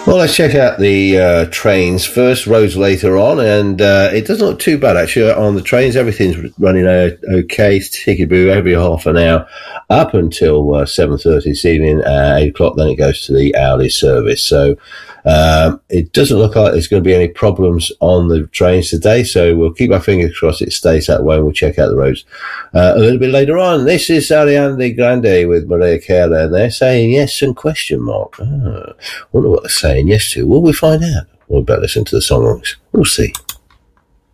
Well, let's check out the trains first, roads later on, and it doesn't look too bad actually on the trains. Everything's running okay, tickety-boo every half an hour up until 7:30 this evening, 8 o'clock, then it goes to the hourly service. So it doesn't look like there's going to be any problems on the trains today, so we'll keep our fingers crossed it stays that way, and we'll check out the roads a little bit later on. This is Ariana Grande with Maria Carey, and they're saying yes and question mark. Wonder what they're saying yes to. Will we find out? We'll better listen to the songs. We'll see.